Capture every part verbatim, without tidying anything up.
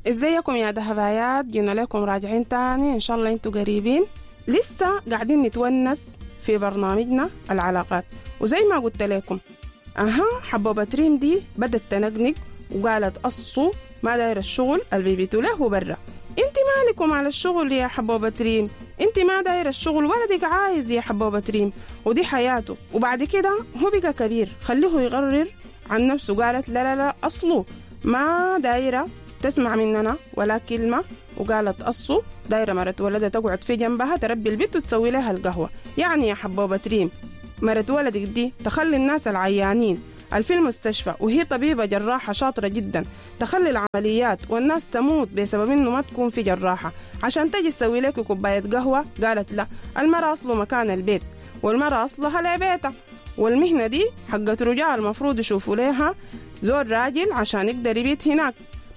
ازيكم يا دهبايات؟ جينا لكم راجعين تاني، ان شاء الله انتوا قريبين. لسه قاعدين نتونس في برنامجنا العلاقات، وزي ما قلت لكم اها حبوبة ريم دي بدت تنقنق وقالت أصو ما داير الشغل اللي بيبيتوا له برا. انت مالكم على الشغل يا حبوبة ريم؟ انت ما داير الشغل، ولدك عايز يا حبوبة ريم، ودي حياته. وبعد كده هو بقى كبير، خليه يقرر عن نفسه. قالت لا لا لا أصله ما دايرة تسمع مننا ولا كلمة، وقالت أصو دايرة مرت ولدها تقعد في جنبها تربي البيت وتسوي لها القهوة. يعني يا حبوبة ريم مرت ولدك دي تخلي الناس العيانين في المستشفى وهي طبيبة جراحة شاطرة جدا تخلي العمليات والناس تموت بسبب انه ما تكون في جراحة عشان تجي تسوي لك كوباية قهوة. قالت لا، المرأة أصله مكان البيت، والمرأة أصلها لبيتها، والمهنة دي حقت رجال المفروض يشوفوا لها زور راجل عشان يقدر يبيت هناك.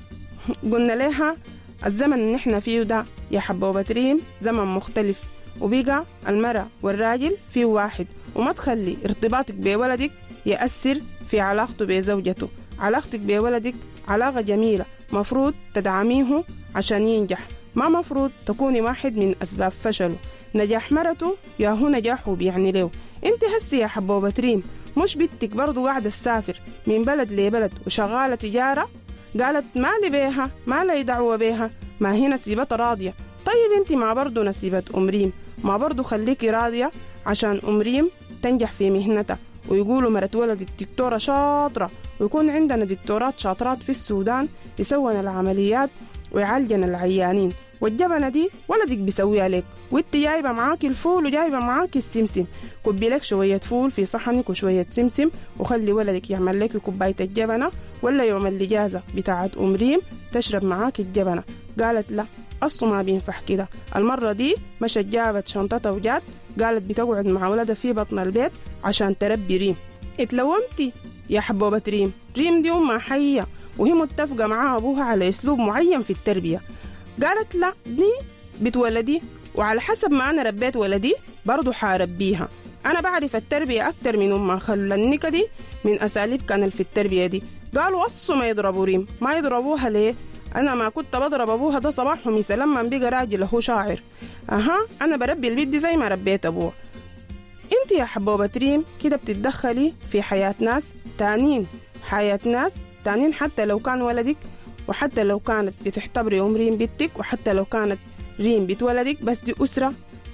قلنا لها الزمن اللي نحن فيه ده يا حبوبة ريم زمن مختلف، وبقى المرأة والراجل فيه واحد، وما تخلي ارتباطك بولدك يأثر في علاقته بزوجته. علاقتك بولدك علاقة جميلة، مفروض تدعميه عشان ينجح، ما مفروض تكوني واحد من أسباب فشله. نجاح مرته يا هو نجاحه بيعني له. انت هسي يا حبوبة ريم مش بنتك برضو قاعدة تسافر من بلد لبلد وشغالة تجارة؟ قالت ما لي بيها، ما لي دعوة بيها، ما هي نسيبتها راضية. طيب انت ما برضو نسيبة أم ريم، ما برضو خليكي راضية عشان أم ريم تنجح في مهنتها، ويقولوا مرت ولدك دكتورة شاطرة، ويكون عندنا دكتورات شاطرات في السودان يسوون العمليات ويعالجن العيانين. والجبنة دي ولدك بيسويها لك، وانت جايبة معاكي الفول وجايبة معاكي السمسم. كبي لك شوية فول في صحنك وشوية سمسم، وخلي ولدك يعمل لك كوباية الجبنة، ولا يوم الإجازة بتاعت أم ريم تشرب معاكي الجبنة. قالت لا أصله ما بينفع كده. المرة دي مشت جابت شنطتها وجات، قالت بتقعد مع ولدها في بطن البيت عشان تربي ريم. اتلومتي يا حبوبة ريم، ريم دي أمها حية وهي متفقة مع أبوها على أسلوب معين في التربية. قالت لا دي بتولدي، وعلى حسب ما أنا ربيت ولدي برضو حاربيها. أنا بعرف التربية أكتر من أمها. خلوا النكة دي من أساليب كانت في التربية دي. قالوا أصوا ما يضربوا ريم. ما يضربوها ليه؟ أنا ما كنت بضرب أبوها ده صباح ومساء لما بقى راجل هو شاعر. أها أنا بربي البيت دي زي ما ربيت أبوها. أنت يا حبوبة ريم كده بتتدخلي في حياة ناس تانين، حياة ناس تانين، حتى لو كان ولدك، وحتى لو كانت بتحتبري أم ريم بنتك، وحتى لو كانت ريم بتولدك، بس دي أسرة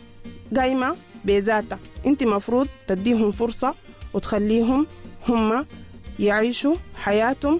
قايمة بذاتها. أنت مفروض تديهم فرصة وتخليهم هم يعيشوا حياتهم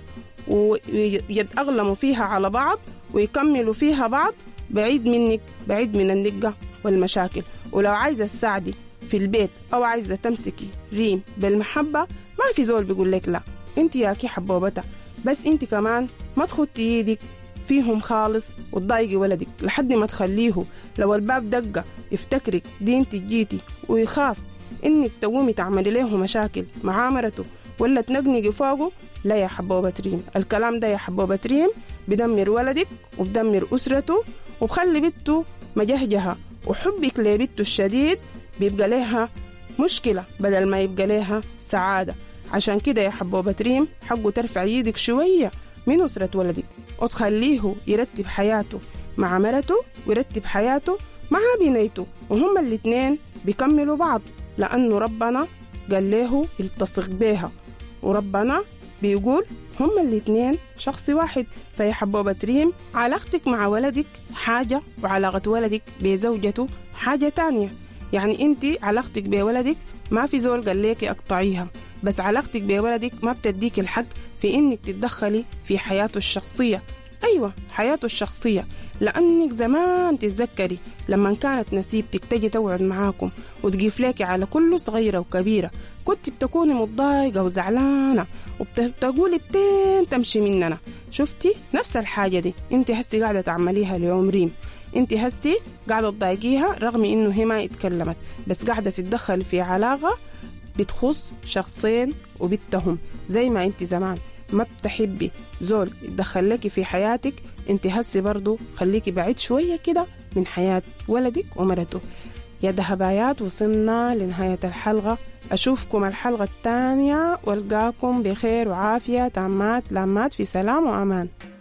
ويتأغلموا فيها على بعض ويكملوا فيها بعض، بعيد منك، بعيد من النقة والمشاكل. ولو عايزة تساعدي في البيت أو عايزة تمسكي ريم بالمحبة، ما في زول بيقول لك لا. انت ياكي حبوبتها، بس انت كمان ما تخطي يدك فيهم خالص وتضايقي ولدك لحد ما تخليه لو الباب دقة يفتكرك دي انت جيتي، ويخاف انك تقومي تعملي له مشاكل مع مرته ولا تنقنقي فوقه. لا يا حبوبة ريم، الكلام ده يا حبوبة ريم بدمر ولدك وبدمر أسرته وبخلي بنته مجهجها، وحبك لبنته الشديد بيبقى لها مشكلة بدل ما يبقى لها سعادة. عشان كده يا حبوبة ريم حقه ترفع يدك شوية من أسرة ولدك وتخليه يرتب حياته مع مرته ويرتب حياته مع بنيته، وهم الاتنين بيكملوا بعض، لأنه ربنا قال له يلتصق بيها، وربنا بيقول هم الاتنين شخص واحد. فيا حبوبة ريم علاقتك مع ولدك حاجة، وعلاقة ولدك بزوجته حاجة تانية. يعني انت علاقتك بولدك ما في زول قال ليكي اقطعيها، بس علاقتك بولدك ما بتديك الحق في انك تتدخلي في حياته الشخصية. ايوة حياته الشخصية، لانك زمان تتذكري لما كانت نسيبتك تجي تقعد معاكم وتقيف ليكي على كل صغيرة وكبيرة، كنت بتكوني متضايقة وزعلانة وبتقولي بتين تمشي مننا. شفتي نفس الحاجة دي انت هسي قاعدة تعمليها ليوم ريم. انت هسي قاعدة تضايقيها رغم انه هي ما اتكلمت، بس قاعدة تتدخل في علاقة بتخص شخصين وبتهم. زي ما انت زمان ما بتحبي زول يتدخل لك في حياتك، انت هسي برضو خليكي بعيد شوية كده من حياة ولدك ومرته. يا دهبايات وصلنا لنهاية الحلقة، أشوفكم الحلقة الثانية والقاكم بخير وعافية تامات لامات في سلام وأمان.